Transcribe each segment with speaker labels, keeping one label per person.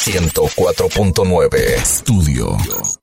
Speaker 1: 104.9 Estudio.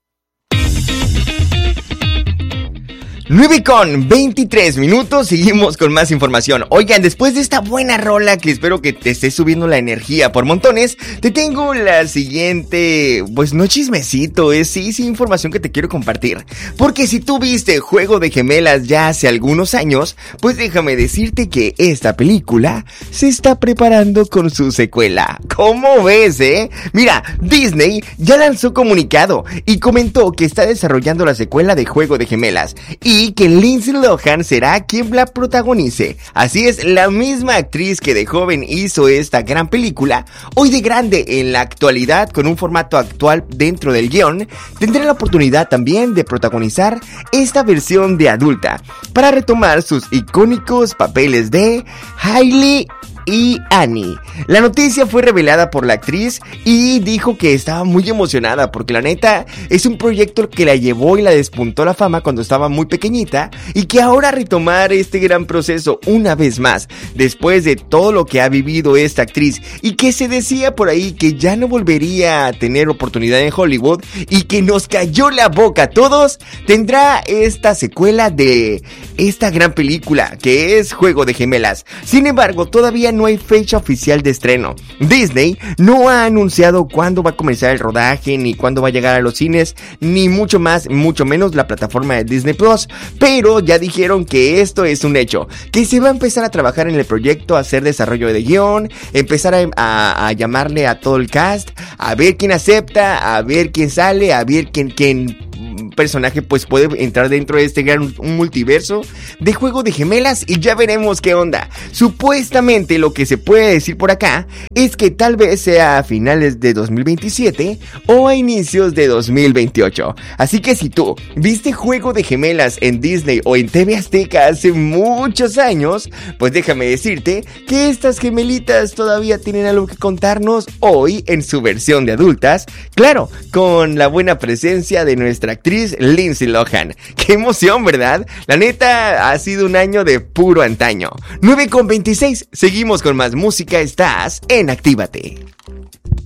Speaker 2: 9:23, seguimos con más información. Oigan, después de esta buena rola que espero que te esté subiendo la energía por montones, te tengo la siguiente, pues no chismecito, sí información que te quiero compartir. Porque si tú viste Juego de Gemelas ya hace algunos años, pues déjame decirte que esta película se está preparando con su secuela. ¿Cómo ves, Mira, Disney ya lanzó comunicado y comentó que está desarrollando la secuela de Juego de Gemelas y que Lindsay Lohan será quien la protagonice. Así es, la misma actriz que de joven hizo esta gran película, hoy de grande en la actualidad con un formato actual dentro del guión, tendrá la oportunidad también de protagonizar esta versión de adulta para retomar sus icónicos papeles de Hailey y Annie. La noticia fue revelada por la actriz y dijo que estaba muy emocionada porque la neta es un proyecto que la llevó y la despuntó a la fama cuando estaba muy pequeñita y que ahora retomar este gran proceso una vez más después de todo lo que ha vivido esta actriz y que se decía por ahí que ya no volvería a tener oportunidad en Hollywood y que nos cayó la boca a todos, tendrá esta secuela de esta gran película que es Juego de Gemelas. Sin embargo, todavía no hay fecha oficial de estreno. Disney no ha anunciado cuándo va a comenzar el rodaje, ni cuándo va a llegar a los cines, ni mucho más, mucho menos la plataforma de Disney Plus, pero ya dijeron que esto es un hecho, que se va a empezar a trabajar en el proyecto, a hacer desarrollo de guión, empezar a llamarle a todo el cast, a ver quién acepta, a ver quién sale, a ver quién personaje pues puede entrar dentro de este gran multiverso de Juego de Gemelas y ya veremos qué onda. Supuestamente lo que se puede decir por acá es que tal vez sea a finales de 2027 o a inicios de 2028. Así que si tú viste Juego de Gemelas en Disney o en TV Azteca hace muchos años, pues déjame decirte que estas gemelitas todavía tienen algo que contarnos hoy en su versión de adultas, claro, con la buena presencia de nuestra actriz Lindsay Lohan. ¡Qué emoción!, ¿verdad? La neta, ha sido un año de puro antaño. 9:26, seguimos con más música, estás en Actívate.